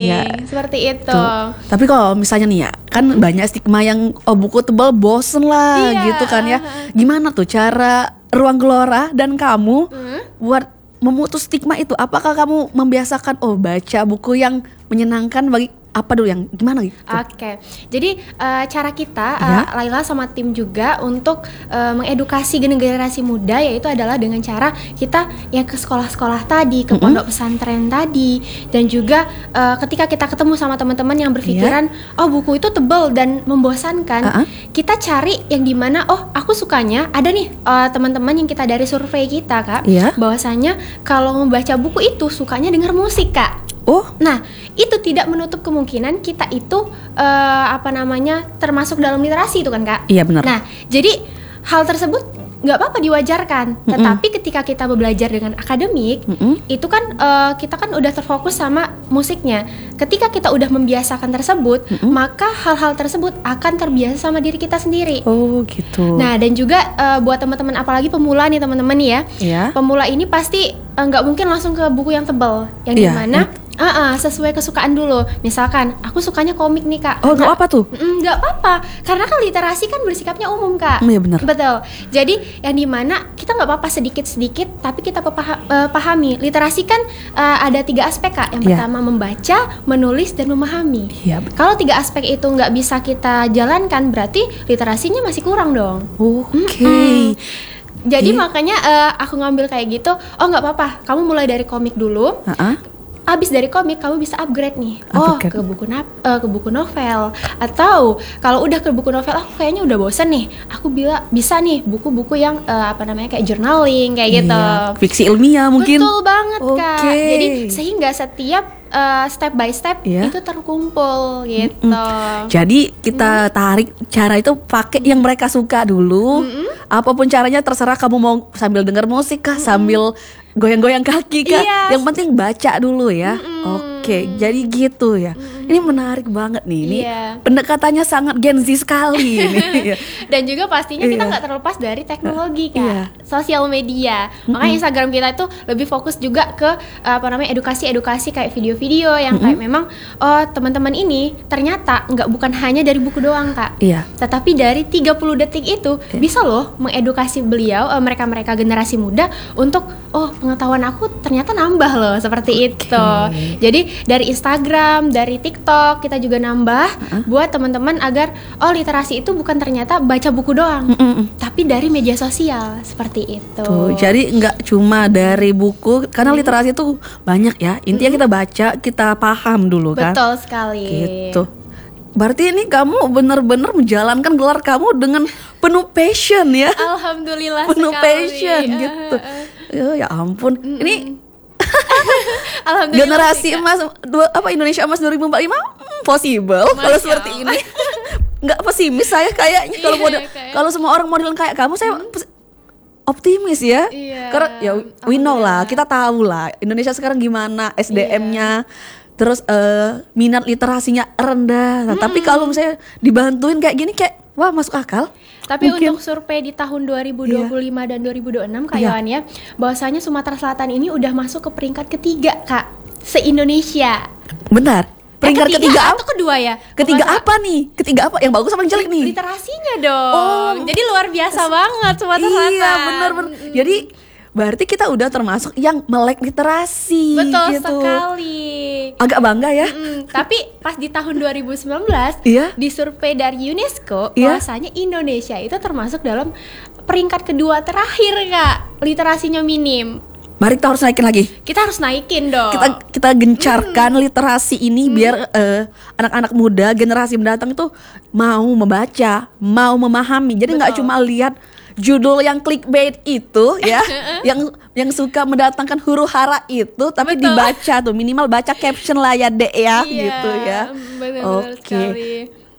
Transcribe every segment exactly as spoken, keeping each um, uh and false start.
Ya. Seperti itu. Tuh. Tapi kalau misalnya nih ya, kan banyak stigma yang oh buku tebal bosen lah Iya. gitu kan ya. Gimana tuh cara Ruang Gelora dan kamu Hmm? buat memutus stigma itu? Apakah kamu membiasakan oh baca buku yang menyenangkan bagi apa dulu yang gimana gitu? Oke, jadi uh, cara kita, Ya. uh, Laila sama tim juga untuk uh, mengedukasi generasi muda yaitu adalah dengan cara kita yang ke sekolah-sekolah tadi, ke Mm-mm. pondok pesantren tadi, dan juga uh, ketika kita ketemu sama teman-teman yang berpikiran, oh buku itu tebal dan membosankan, Uh-uh. kita cari yang dimana, oh aku sukanya, ada nih uh, teman-teman yang kita dari survei kita kak, Iya. bahwasanya kalau membaca buku itu sukanya dengar musik kak. Oh, Nah, itu tidak menutup kemungkinan kita itu eh, apa namanya termasuk dalam literasi itu kan kak. iya benar. Nah, jadi hal tersebut nggak apa-apa diwajarkan. Mm-mm. Tetapi ketika kita belajar dengan akademik, Mm-mm. itu kan eh, kita kan udah terfokus sama musiknya. Ketika kita udah membiasakan tersebut, Mm-mm. maka hal-hal tersebut akan terbiasa sama diri kita sendiri. Oh gitu. Nah, dan juga eh, buat teman-teman apalagi pemula nih teman-teman nih ya. Iya. Pemula ini pasti eh, nggak mungkin langsung ke buku yang tebal, yang Iya, dimana uh, uh, sesuai kesukaan dulu. Misalkan aku sukanya komik nih kak. Oh, nggak Karena- apa tuh? Mm, nggak apa-apa, karena kan literasi kan bersikapnya umum kak. Iya benar. Betul. Jadi yang dimana kita nggak apa-apa sedikit-sedikit, tapi kita pepaha- eh, pahami. Literasi kan eh, ada tiga aspek kak. Yang Iya. pertama membaca, menulis, dan memahami. Iya. betul. Kalau tiga aspek itu nggak bisa kita jalankan, berarti literasinya masih kurang dong. Oke. Mm-mm. Jadi Oke. makanya eh, aku ngambil kayak gitu. Oh nggak apa-apa, kamu mulai dari komik dulu. Uh-uh. Abis dari komik kamu bisa upgrade nih. Oh Upgrade. ke buku nap- eh, ke buku novel. Atau kalau udah ke buku novel, aku kayaknya udah bosen nih. Aku bila bisa nih buku-buku yang eh, apa namanya kayak journaling kayak gitu. Iya. Fiksi ilmiah mungkin. Betul banget kak. Oke. Jadi sehingga setiap eh, step by step Iya. itu terkumpul gitu. Jadi kita tarik cara itu pakai yang mereka suka dulu. Apapun caranya terserah kamu mau sambil denger musik kah, sambil goyang-goyang kaki kah. Iya. Yang penting baca dulu ya. Oke, jadi gitu ya. Ini menarik banget nih. Ini Iya. pendekatannya sangat Gen Z sekali ini. Dan juga pastinya kita Iya. nggak terlepas dari teknologi kak, Iya. sosial media. Makanya Instagram kita itu lebih fokus juga ke apa namanya edukasi-edukasi kayak video-video yang kayak memang oh teman-teman ini ternyata nggak bukan hanya dari buku doang kak, Iya. tetapi dari tiga puluh detik itu bisa loh mengedukasi beliau eh, mereka-mereka generasi muda untuk oh pengetahuan aku ternyata nambah loh seperti itu. Jadi dari Instagram, dari TikTok kita juga nambah buat teman-teman agar oh literasi itu bukan ternyata baca buku doang, Mm-mm. tapi dari media sosial seperti itu. Tuh, jadi nggak cuma dari buku, karena literasi itu banyak ya. Intinya kita baca, kita paham dulu kan. Betul sekali. Gitu. Berarti ini kamu benar-benar menjalankan gelar kamu dengan penuh passion ya. Alhamdulillah Penuh sekali. passion Eh, gitu. eh, eh. Ya, ya ampun. Ini Alhamdulillah generasi sih, Kak. emas dua apa Indonesia emas dua ribu empat puluh lima hmm, possible kalau Masya seperti Allah. ini. Nggak pesimis saya kayaknya kalau Iya, model kayak- kalau semua orang modelan kayak kamu saya pes- optimis ya. Iya, Karena ya we know lah, alhamdulillah. kita tahu lah Indonesia sekarang gimana S D M-nya. Terus eh, minat literasinya rendah. Nah, tapi kalau misalnya dibantuin kayak gini kayak wah masuk akal. Tapi Mungkin. untuk survei di tahun dua ribu dua puluh lima dan dua ribu dua puluh enam Kak Iya. Yohan ya, bahwasanya Sumatera Selatan ini udah masuk ke peringkat ketiga Kak se-Indonesia. Bentar. Peringkat Eh, ketiga, apa? atau kedua ya? Ketiga Pokoknya apa nih? Ketiga apa? Yang bagus apa yang jelek nih? literasinya dong. Oh. Jadi luar biasa banget Sumatera Selatan. Iya benar-benar. Jadi berarti kita udah termasuk yang melek literasi. Betul gitu. sekali. Agak bangga ya. Mm, tapi pas di tahun dua ribu sembilan belas Iya. di survei dari UNESCO Iya. bahwasanya Indonesia itu termasuk dalam peringkat kedua terakhir Kak, literasinya minim. Mari kita harus naikin lagi. Kita harus naikin dong. Kita kita gencarkan literasi ini biar eh, anak-anak muda generasi mendatang itu mau membaca, mau memahami. Jadi nggak Betul. cuma lihat judul yang clickbait itu ya, yang yang suka mendatangkan huru hara itu, tapi Betul. dibaca tuh minimal baca caption lah ya dek ya, Iya, gitu ya. benar-benar sekali.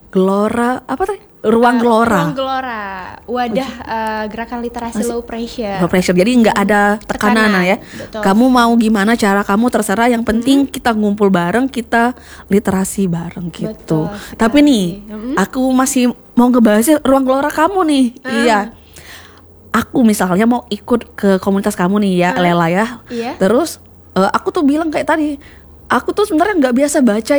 Gelora apa tadi? Ruang Gelora. Ruang Gelora, wadah eh, gerakan literasi low pressure. Low pressure. Jadi nggak ada tekanan, Tekanan, ya. betul. Kamu mau gimana cara kamu terserah. Yang penting kita ngumpul bareng, kita literasi bareng gitu. Betul Tapi sekali. nih, Mm. aku masih mau ngebahas Ruang Gelora kamu nih. Ah. Iya. Aku misalnya mau ikut ke komunitas kamu nih ya, Ah. Lela ya. Iya. Terus eh, aku tuh bilang kayak tadi, aku tuh sebenarnya nggak biasa baca